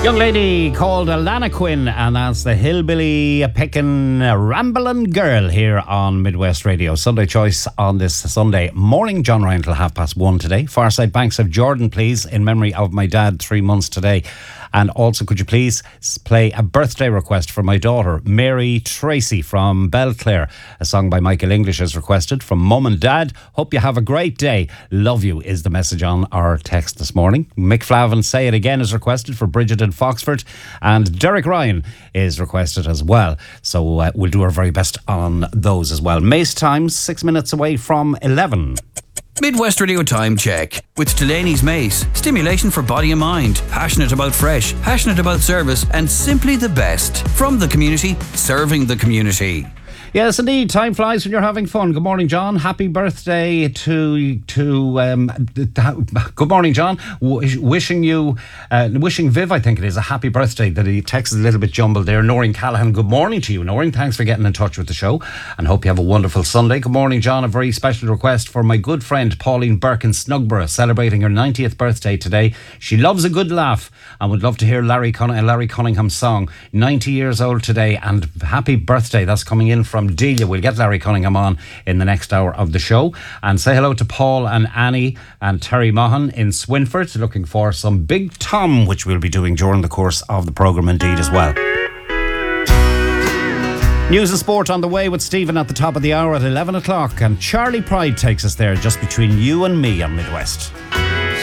Young lady called Alana Quinn, and that's the hillbilly picking ramblin' girl here on Midwest Radio. Sunday choice on this Sunday morning. John Ryan till 1:30 today. Farside Banks of Jordan, please, in memory of my dad, 3 months today. And also, could you please play a birthday request for my daughter, Mary Tracy from Belclare. A song by Michael English is requested from Mum and Dad. Hope you have a great day. Love you is the message on our text this morning. Mick Flavin, Say It Again is requested for Bridget in Foxford. And Derek Ryan is requested as well. So we'll do our very best on those as well. Mace time, 6 minutes away from 11. Midwest Radio Time Check with Delaney's Mace. Stimulation for body and mind. Passionate about fresh, passionate about service, and simply the best. From the community, serving the community. Yes, indeed. Time flies when you're having fun. Good morning, John. Happy birthday to good morning, John. Wishing Viv, I think it is, a happy birthday. That he texted a little bit jumbled there. Noreen Callahan, good morning to you. Noreen, thanks for getting in touch with the show and hope you have a wonderful Sunday. Good morning, John. A very special request for my good friend Pauline Burke in Snugborough, celebrating her 90th birthday today. She loves a good laugh and would love to hear Larry Cunningham's song. 90 years old today, and happy birthday. That's coming in from Delia. We'll get Larry Cunningham on in the next hour of the show. And say hello to Paul and Annie and Terry Mahan in Swinford. Looking for some Big Tom, which we'll be doing during the course of the programme indeed as well. News and sport on the way with Stephen at the top of the hour at 11 o'clock. And Charlie Pride takes us there just between you and me on Midwest.